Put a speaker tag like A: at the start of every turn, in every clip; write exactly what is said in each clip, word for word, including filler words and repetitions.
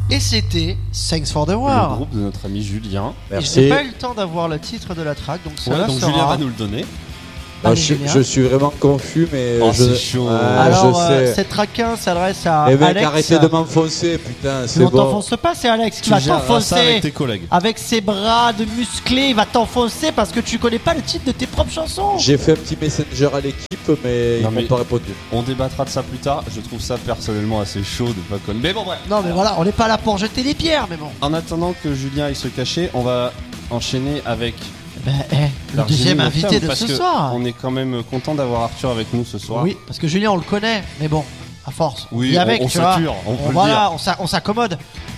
A: Et c'était Thanks for the
B: Le
A: War.
B: groupe de notre ami Julien.
A: Et je n'ai pas eu le temps d'avoir le titre de la track, donc
B: Ouais,
A: cela
B: donc
A: sera...
B: Julien va nous le donner.
C: Ah, je, je suis vraiment confus, mais
B: oh,
C: je...
B: c'est chaud.
C: Ah,
A: Alors,
C: je
A: euh,
C: sais.
A: cette track quinze s'adresse à
C: Eh mec,
A: Alex.
C: arrêtez de m'enfoncer, putain, c'est
A: Mais on
C: bon.
A: t'enfonce pas, c'est Alex qui
B: Tu
A: va
B: géreras
A: t'enfoncer.
B: ça avec tes collègues.
A: Avec ses bras de musclés, il va t'enfoncer parce que tu connais pas le titre de tes propres chansons.
C: J'ai fait un petit messenger à l'équipe, mais
B: Non,
C: ils
B: mais-
C: m'ont pas répondu.
B: On débattra de ça plus tard. Je trouve ça personnellement assez chaud de pas connaître. Mais bon, bref.
A: Non mais voilà, on n'est pas là pour jeter les pierres, mais bon.
B: En attendant que Julien aille se cacher, on va enchaîner avec
A: Ben, eh, le
B: Darjeeling
A: deuxième
B: Opium,
A: invité de
B: parce
A: ce
B: que
A: soir.
B: On est quand même content d'avoir Arthur avec nous ce soir.
A: Oui, parce que Julien on le connaît, mais bon, à force.
B: Oui,
A: vit
B: on-
A: avec,
B: on
A: tu vois.
B: sature, on peut le
A: voilà,
B: dire.
A: on s'a- on s'accommode.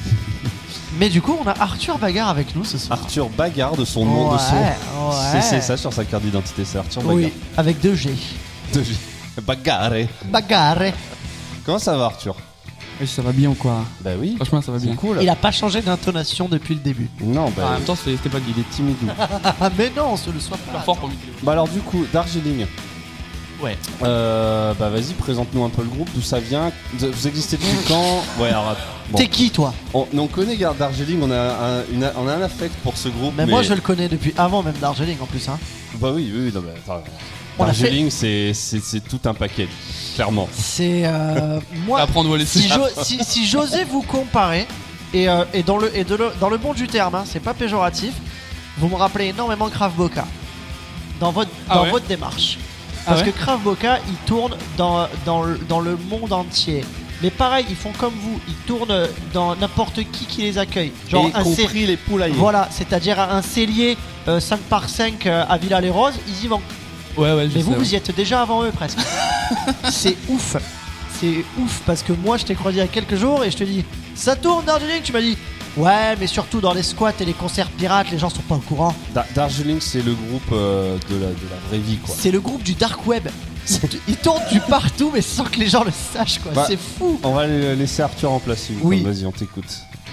A: Mais du coup, on a Arthur Bagarre avec nous ce soir.
B: Arthur Bagarre de son nom, de son.
A: Ouais,
B: C'est,
A: ouais.
B: c'est ça sur sa carte d'identité, c'est Arthur Bagarre.
A: Oui, avec deux G.
B: De- Bagarre.
A: Bagarre.
B: Comment ça va, Arthur?
D: Oui, ça va bien quoi.
B: Bah oui.
D: Franchement, ça va bien.
B: C'est cool.
A: Il a pas changé d'intonation depuis le début.
B: Non, bah.
D: En même temps, c'est- c'était pas
B: il est timide.
A: Ah mais non, ce le soit pas.
D: fort pour lui.
B: Bah alors du coup, Darjeeling.
A: Ouais.
B: Euh, bah vas-y, présente-nous un peu le groupe, d'où ça vient. Vous existez depuis quand? Ouais, alors. Bon.
A: T'es qui toi?
B: On, on connaît Gar- Darjeeling, on a, un, une- on a un affect pour ce groupe.
A: mais, moi je le connais depuis avant même Darjeeling en plus hein.
B: Bah oui, oui, oui, non, mais attends.
A: On a
B: Darjeeling, c'est, c'est, c'est tout un package, clairement.
A: C'est euh, moi.
D: Apprendre à laisser.
A: Si, j'o- si, si j'osais vous comparer et, euh, et dans le et de le, dans le bon du terme, hein, c'est pas péjoratif. Vous me rappelez énormément Krav Boka dans votre
D: Ah
A: dans
D: ouais
A: votre démarche.
D: Ah
A: Parce
D: ouais
A: que Krav Boka, ils tournent dans dans le, dans le monde entier. Mais pareil, ils font comme vous, ils tournent dans n'importe qui qui les accueille. Genre
B: Et
A: un cé-
B: compris les poulaillers.
A: Voilà, c'est-à-dire un cellier euh, cinq par cinq euh, à Villa-les-Roses, ils y vont.
D: Ouais, ouais, je
A: Mais
D: sais,
A: vous,
D: ouais.
A: vous y êtes déjà avant eux presque. C'est ouf. C'est ouf parce que moi je t'ai croisé il y a quelques jours et je te dis ça tourne Darjeeling, tu m'as dit ouais mais surtout dans les squats et les concerts pirates les gens sont pas au courant.
B: Da- Darjeeling, c'est le groupe euh, de, la, de la vraie vie, quoi.
A: C'est le groupe du dark web. Ils, ils tournent du partout mais sans que les gens le sachent quoi.
B: Bah,
A: C'est fou.
B: On va la- laisser Arthur en place. s'il vous
A: Oui.
B: plaît. Vas-y, on t'écoute.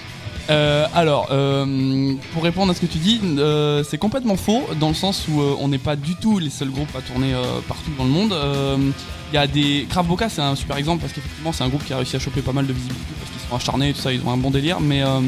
D: Euh, alors, euh, pour répondre à ce que tu dis, euh, c'est complètement faux dans le sens où euh, on n'est pas du tout les seuls groupes à tourner euh, partout dans le monde. Il y a des Krav Boka, c'est un super exemple parce qu'effectivement c'est un groupe qui a réussi à choper pas mal de visibilité parce qu'ils sont acharnés et tout ça, ils ont un bon délire. Mais euh,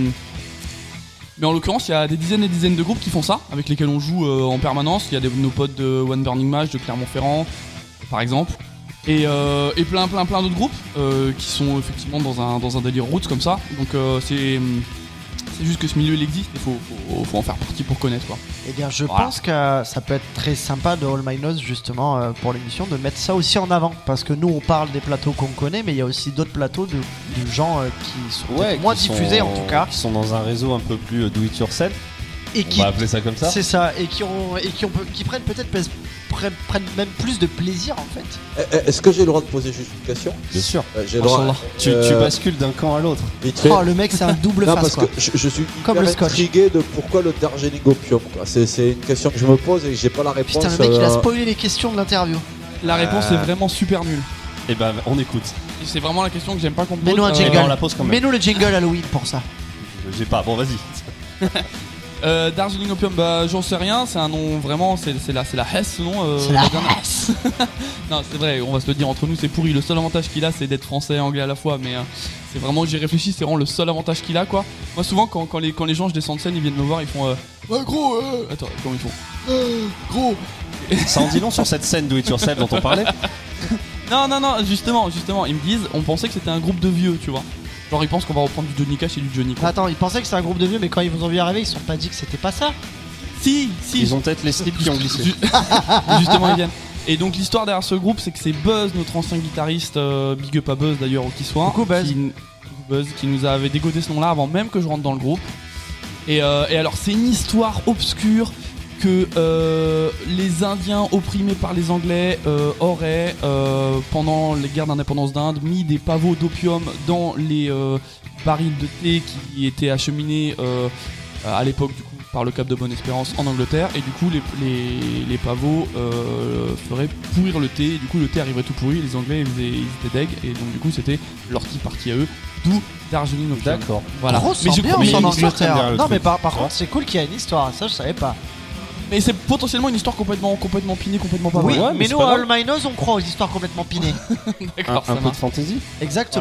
D: mais en l'occurrence, il y a des dizaines et dizaines de groupes qui font ça, avec lesquels on joue euh, en permanence. Il y a des, nos potes de One Burning Match, de Clermont-Ferrand, par exemple. Et, euh, et plein plein plein d'autres groupes euh, qui sont effectivement dans un, dans un délire roots comme ça. Donc euh, c'est c'est juste que ce milieu il existe, il faut, faut, faut en faire partie pour connaître quoi.
A: Eh bien je
D: Voilà.
A: pense que ça peut être très sympa de All My Nose justement euh, pour l'émission de mettre ça aussi en avant parce que nous on parle des plateaux qu'on connaît mais il y a aussi d'autres plateaux de, de gens euh, qui sont peut-être moins
B: qui
A: diffusés
B: sont-
A: en tout cas
B: Qui sont dans un réseau un peu plus euh, do it yourself.
A: et
B: On
A: qui
B: va appeler ça comme ça.
A: c'est ça et qui ont et qui ont qui prennent peut-être pres- prennent, prennent même plus de plaisir en fait.
C: Eh, eh, Est-ce que j'ai le droit de poser juste une question?
B: Bien sûr.
C: Euh, J'ai le droit.
D: Machallah.
B: Tu,
C: Euh,
B: tu bascules d'un camp à l'autre.
C: Vite fait.
A: Oh le mec c'est un double
C: Non,
A: face
C: parce
A: quoi.
C: que je, je suis
A: Comme
C: hyper
A: le scotch.
C: intrigué de pourquoi le Darjeeling Opium. quoi. C'est, c'est une question que je me pose et que j'ai pas la réponse.
A: Putain le mec il a
C: euh,
A: spoilé les questions de l'interview.
D: La réponse
B: Euh.
D: est vraiment super nulle.
B: Et ben, on écoute.
D: Et c'est vraiment la question que j'aime pas qu'on me
A: Mets-nous un
D: pose.
A: jingle.
B: ben, on la pose quand même.
A: Mets-nous le jingle Halloween pour ça.
B: J'ai pas. Bon, vas-y.
D: Euh, Darjeeling Opium, bah j'en sais rien, c'est un nom vraiment, c'est, c'est la, c'est la Hesse ce nom. euh,
A: C'est la
D: dernière-
A: Hesse.
D: Non, c'est vrai, on va se le dire entre nous, c'est pourri. Le seul avantage qu'il a, c'est d'être français et anglais à la fois, mais euh, c'est vraiment, j'y réfléchis, c'est vraiment le seul avantage qu'il a quoi. Moi, souvent, quand, quand, les, quand les gens, je descends de scène, ils viennent me voir, ils font euh, ouais, gros, euh... attends, comment ils font euh, gros.
B: Ça en dit long sur cette scène do it yourself dont on parlait.
D: Non, non, non, justement, justement, ils me disent, on pensait que c'était un groupe de vieux, tu vois. Genre, ils pensent qu'on va reprendre du Johnny Cash et du Johnny quoi.
A: Attends, ils pensaient que c'était un groupe de vieux mais quand ils vous ont vu arriver ils se sont pas dit que c'était pas ça.
D: Si, si,
B: Ils ont peut-être les slips qui ont glissé.
D: Ju- Justement, ils viennent. Et donc l'histoire derrière ce groupe, c'est que c'est Buzz, notre ancien guitariste, euh, big up à Buzz d'ailleurs, où qu'il soit,
A: Coucou, Buzz.
D: Qui, Buzz, qui nous avait dégoté ce nom-là avant même que je rentre dans le groupe. Et, euh, et alors c'est une histoire obscure que euh, les Indiens opprimés par les Anglais euh, auraient, euh, pendant les guerres d'indépendance d'Inde, mis des pavots d'opium dans les euh, barils de thé qui étaient acheminés euh, à l'époque du coup par le Cap de Bonne-Espérance en Angleterre, et du coup les, les, les pavots euh, feraient pourrir le thé, et du coup le thé arriverait tout pourri, les Anglais ils, faisaient- ils étaient deg, et donc du coup c'était leur tea party à eux, d'où Darjeeling Opium.
B: D'accord.
D: Voilà.
A: Grosse
D: Mais je
A: ambiance
D: crois-
B: mais il y a
A: en
B: une histoire derrière
A: Angleterre.
B: le
A: Non
B: truc,
A: mais par, par
B: tu
A: contre
B: vois.
A: c'est cool qu'il y ait une histoire, ça je savais pas.
D: Mais c'est potentiellement une histoire complètement, complètement pinée, complètement pas
A: Oui,
D: vraie.
B: ouais, mais
A: mais
B: c'est
A: nous
B: pas
A: à
B: grave.
A: All My Nose on croit aux histoires complètement pinées.
B: Un,
D: D'accord,
B: un
D: ça
B: peu de
D: marche.
B: fantaisie.
A: Exactement.
D: Voilà.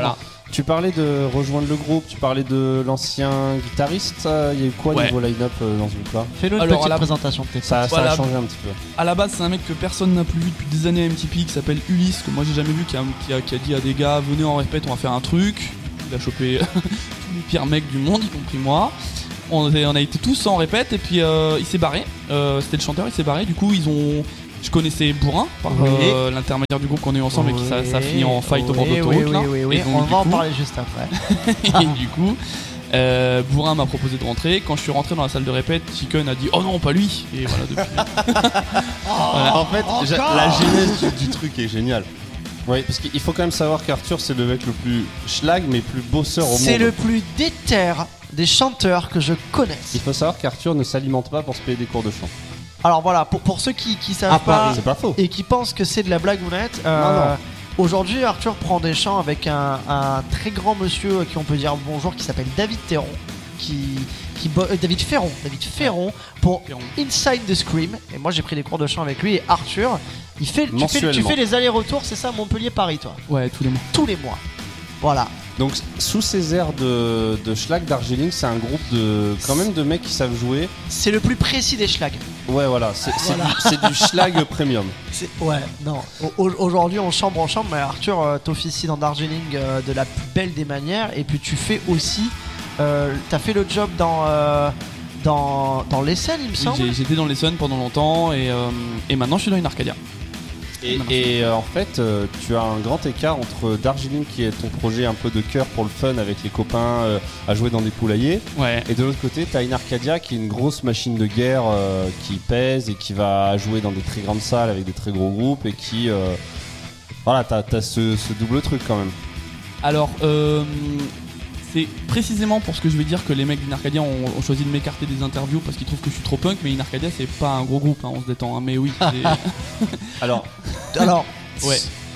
B: Tu parlais de rejoindre le groupe, tu parlais de l'ancien guitariste. euh, Il y a eu quoi
D: Ouais.
B: niveau line-up euh, dans ce groupe-là?
A: Fais-nous une
D: Alors,
A: petite
D: à la-
A: présentation de tes
B: Ça, ça
D: Voilà.
B: a changé un petit peu.
D: À la base, c'est un mec que personne n'a plus vu depuis des années à M T P qui s'appelle Ulysse, que moi j'ai jamais vu, qui a, qui a- qui a dit à des gars venez en répète, on va faire un truc. Il a chopé tous les pires mecs du monde, y compris moi. On, était- on a été tous en répète et puis euh, il s'est barré. Euh, C'était le chanteur, il s'est barré. Du coup, ils ont. Je connaissais Bourrin par
A: Oui.
D: euh, l'intermédiaire du groupe qu'on a eu ensemble et qui ça, ça a fini en fight au bord de
A: oui,
D: l'autoroute.
A: oui,
D: là.
A: oui, oui, oui.
D: Et donc,
A: On
D: du
A: va en
D: coup-
A: parler juste après.
D: et du coup, euh, Bourrin m'a proposé de rentrer. Quand je suis rentré dans la salle de répète, Chicken a dit oh non, pas lui. Et voilà, depuis. Voilà.
B: En fait,
A: encore
B: j'a- la genèse du, du truc est géniale. Oui, parce qu'il faut quand même savoir qu'Arthur, c'est le mec le plus schlag, mais plus bosseur au monde.
A: C'est le plus déter des chanteurs que je connaisse.
B: Il faut savoir qu'Arthur ne s'alimente pas pour se payer des cours de chant.
A: Alors voilà, pour, pour ceux qui, qui savent
B: À
A: pas
B: Paris, c'est pas faux.
A: et qui pensent que c'est de la blagounette, euh,
B: Non, non.
A: aujourd'hui Arthur prend des chants avec un, un très grand monsieur qui on peut dire bonjour qui s'appelle David Théron, qui, qui bo- euh, David Ferron, David Ferron pour
D: Ferron.
A: Inside the Scream. Et moi j'ai pris des cours de chant avec lui et Arthur, il fait, tu fais, tu
B: Mensuellement.
A: fais les allers-retours, c'est ça Montpellier-Paris toi,
D: Ouais, tous les mois.
A: tous les mois. Voilà.
B: Donc, sous ces airs de, de schlag Darjeeling, c'est un groupe de quand même de mecs qui savent jouer.
A: C'est le plus précis des schlags.
B: Ouais, voilà, c'est c'est
A: Voilà.
B: du, c'est du schlag premium.
A: C'est- Ouais, non. Au- au- Aujourd'hui, on chambre en chambre, mais Arthur, euh, t'officies dans Darjeeling euh, de la plus belle des manières. Et puis, tu fais aussi. Euh, T'as fait le job dans. Euh, dans dans l'Essonne, il me
D: Oui,
A: semble.
D: j'ai- j'étais dans les Suns pendant longtemps et, euh, et maintenant je suis dans une Arcadia.
B: Et,
D: Maintenant.
B: et, euh, en fait, euh, tu as un grand écart entre Darjeeling, qui est ton projet un peu de cœur pour le fun avec les copains euh, à jouer dans des poulaillers.
D: Ouais.
B: Et de l'autre côté, tu as une Arcadia qui est une grosse machine de guerre euh, qui pèse et qui va jouer dans des très grandes salles avec des très gros groupes et qui. euh, voilà, t'as as ce, ce double truc quand même.
D: Alors, euh, c'est précisément pour ce que je vais dire que les mecs d'Inarcadia ont, ont choisi de m'écarter des interviews parce qu'ils trouvent que je suis trop punk, mais Inarcadia c'est pas un gros groupe, hein, on se détend, hein, mais oui. c'est-
B: Alors,
A: Alors,
D: ouais.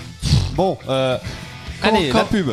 B: bon, euh,
A: Quand-
B: allez,
A: quand-
B: la pub.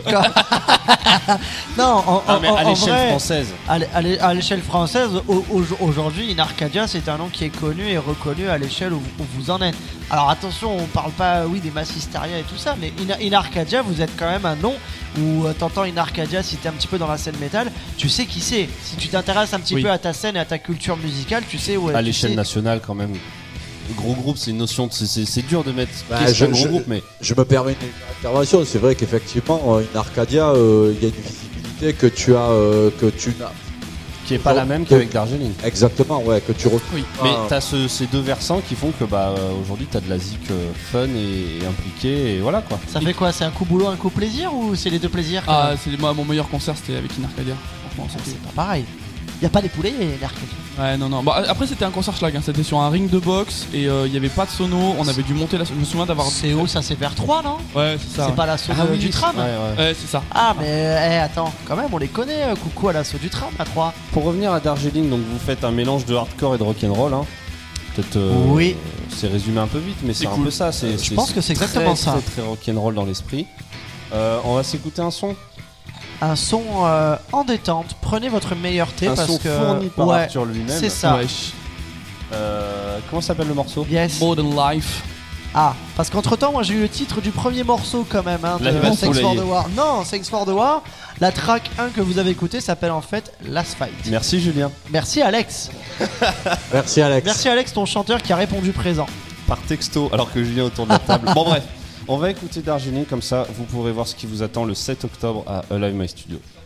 A: non, en,
B: Ah,
A: en-
B: mais
A: en-
B: à
A: en
B: l'échelle
A: vrai,
B: française.
A: à l'é- à l'é- à l'échelle française, au- au- aujourd'hui, Inarcadia, c'est un nom qui est connu et reconnu à l'échelle où, où vous en êtes. Alors attention, on parle pas, oui, des Mass Hysteria et tout ça, mais Ina- Inarcadia, vous êtes quand même un nom où euh, t'entends Inarcadia, si t'es un petit peu dans la scène métal, tu sais qui c'est. Si tu t'intéresses un petit
D: Oui.
A: peu à ta scène et à ta culture musicale, tu sais où
B: À
A: tu
B: l'échelle
A: sais-
B: nationale, quand même. Le gros groupe, c'est une notion. de- c'est- C'est c'est dur de mettre.
C: Bah,
B: qu'est-ce
C: je-
B: qu'un gros
C: je-
B: groupe, mais.
C: Je me permets une intervention. C'est vrai qu'effectivement, euh, une Arcadia, euh, il y a une visibilité que tu as, euh, que tu n'as.
B: Qui est pas
C: Non,
B: la même
C: que-
B: qu'avec Darjeeling.
C: Exactement, ouais, que tu retrouves.
D: Oui.
C: pas.
B: Mais t'as ce- ces deux versants qui font que bah euh, aujourd'hui t'as de la zik euh, fun et, et impliqué et voilà quoi.
A: Ça fait quoi? C'est un coup boulot, un coup plaisir ou c'est les deux plaisirs quand
D: Ah,
A: même
D: c'est moi mon meilleur concert c'était avec Inarcadia. Franchement,
A: Ah,
D: c'était.
A: c'est pas pareil. Y a pas des poulets, Inarcadia.
D: Ouais, non, non. Bon, après c'était un concert schlag, hein. C'était sur un ring de boxe et il y avait pas de sono. On avait dû monter la. Je me souviens d'avoir.
A: C'est où ça? C'est vers trois, non?
D: Ouais, c'est ça.
A: C'est
D: ouais.
A: pas l'assaut
B: Ah
A: de-
B: oui,
A: du
B: oui,
A: tram?
B: ouais, ouais.
D: Ouais, c'est ça.
A: Ah mais eh, attends, quand même on les connaît, euh, coucou à l'assaut du tram à trois.
B: Pour revenir à Darjeeling, donc vous faites un mélange de hardcore et de rock'n'roll. Hein. Peut-être. euh,
A: Oui.
B: C'est résumé un peu vite, mais c'est un
D: cool.
B: peu ça. c'est-
A: Je
B: c'est-
A: pense que c'est exactement
B: très,
A: ça.
B: Très très rock'n'roll dans l'esprit. Euh, on va s'écouter un son.
A: Un son euh, en détente, prenez votre meilleur thé
B: Un
A: parce
B: son
A: que
B: fourni par
A: ouais,
B: Arthur lui-même.
A: c'est ça.
D: Wesh.
B: Euh, comment s'appelle le morceau?
A: Yes.
D: Modern Life.
A: Ah, parce qu'entre temps moi j'ai eu le titre du premier morceau quand même hein, de
B: Là, il va se
A: Thanks for
B: soulager.
A: the War. Non, Thanks for the War. La track un que vous avez écouté s'appelle en fait Last Fight.
B: Merci Julien.
A: Merci Alex.
C: Merci Alex.
A: Merci Alex, ton chanteur qui a répondu présent.
B: Par texto, alors que Julien autour de la table. Bon bref, on va écouter Darjeeling, comme ça vous pourrez voir ce qui vous attend le sept octobre à Alive My Studio.